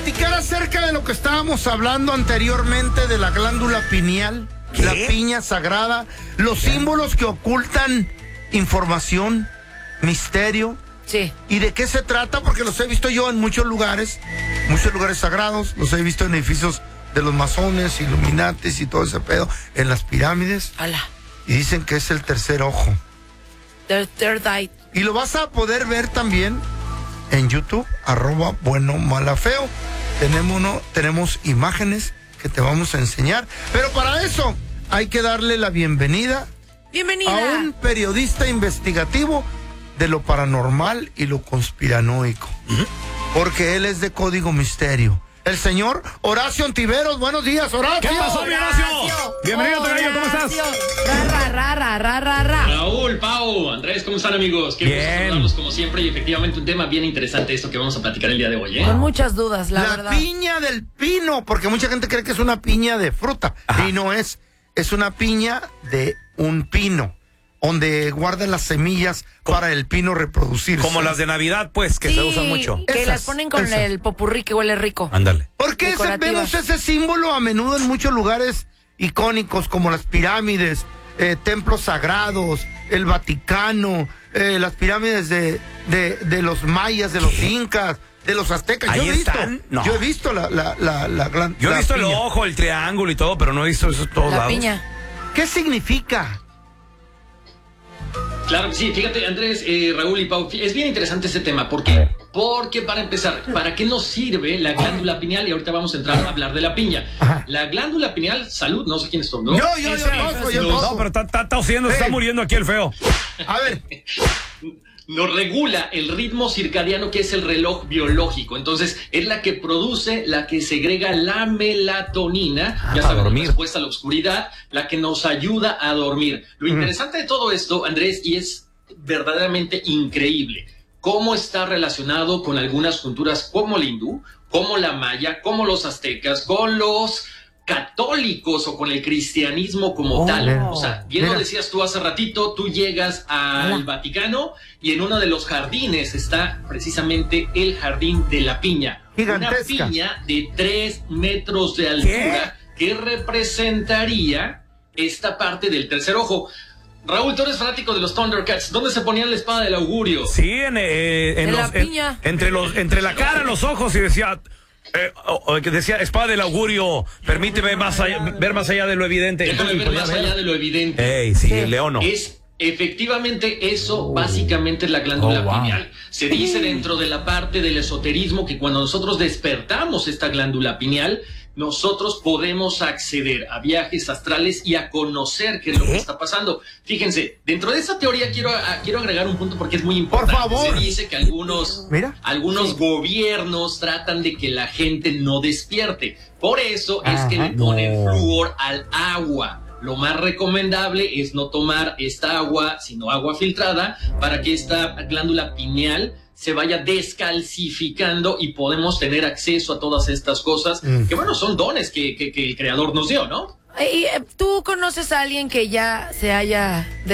platicar acerca de lo que estábamos hablando anteriormente de la glándula pineal, la piña sagrada, los símbolos que ocultan información, misterio. Sí. ¿Y de qué se trata? Porque los he visto yo en muchos lugares sagrados, los he visto en edificios de los masones, Illuminatis y todo ese pedo, en las pirámides. Ala. Y dicen que es el tercer ojo. The third eye. Y lo vas a poder ver también en YouTube, @buenomalafeo. Tenemos imágenes que te vamos a enseñar. Pero para eso hay que darle la bienvenida a un periodista investigativo de lo paranormal y lo conspiranoico. Porque él es de Código Misterio. El señor Horacio Ontiveros. Buenos días, Horacio. ¿Qué pasó, mi Horacio? Bienvenido, Tocayo, ¿cómo estás? Raúl, Pau, Andrés, ¿cómo están, amigos? Qué gusto saludarlos como siempre, y efectivamente un tema bien interesante esto que vamos a platicar el día de hoy, ¿eh? Con muchas dudas, la verdad. La piña del pino, porque mucha gente cree que es una piña de fruta. Ajá. Y no es una piña de un pino, donde guardan las semillas para el pino reproducirse. Como las de Navidad, pues, que se usan mucho. Que las ponen con el popurrí que huele rico. Ándale. ¿Por qué vemos ese símbolo a menudo en muchos lugares icónicos, como las pirámides, templos sagrados, el Vaticano, las pirámides de los mayas, de los incas, de los aztecas? Ahí están. Yo he visto la Yo he visto piña. el ojo, el triángulo y todo, pero no he visto eso todos lados. La piña. ¿Qué significa? Claro que sí, fíjate, Andrés, Raúl y Pau, es bien interesante este tema. ¿Por qué? Porque para empezar, ¿para qué nos sirve la glándula pineal? Y ahorita vamos a entrar a hablar de la piña. La glándula pineal, salud, no sé quién es tú, ¿no? Yo No, pero está tosiendo, está muriendo aquí el feo. A ver. Nos regula el ritmo circadiano, que es el reloj biológico. Entonces, es la que produce, la que segrega la melatonina, ya saben, en respuesta a la oscuridad, la que nos ayuda a dormir. Lo interesante de todo esto, Andrés, y es verdaderamente increíble, cómo está relacionado con algunas culturas como la hindú, como la maya, como los aztecas, con los católicos o con el cristianismo como tal. O sea, bien lo decías tú hace ratito, tú llegas al Vaticano y en uno de los jardines está precisamente el jardín de la piña. Gigantesca. Una piña de 3 metros de altura que representaría esta parte del tercer ojo. Raúl, tú eres fanático de los Thundercats. ¿Dónde se ponía la espada del augurio? Sí, en la piña. Entre la cara, los ojos, y decía... que decía, espada del augurio, permíteme ver más allá de lo evidente. Déjame ver más allá de lo evidente. Sí, Leono. Es efectivamente eso, básicamente es la glándula pineal. Se dice dentro de la parte del esoterismo que cuando nosotros despertamos esta glándula pineal, nosotros podemos acceder a viajes astrales y a conocer qué es lo que está pasando. Fíjense, dentro de esa teoría quiero agregar un punto porque es muy importante. Por favor. Se dice que algunos gobiernos tratan de que la gente no despierte. Por eso es que le ponen flúor al agua. Lo más recomendable es no tomar esta agua, sino agua filtrada, para que esta glándula pineal se vaya descalcificando y podemos tener acceso a todas estas cosas, que bueno, son dones que el Creador nos dio, ¿no? ¿Tú conoces a alguien que ya se haya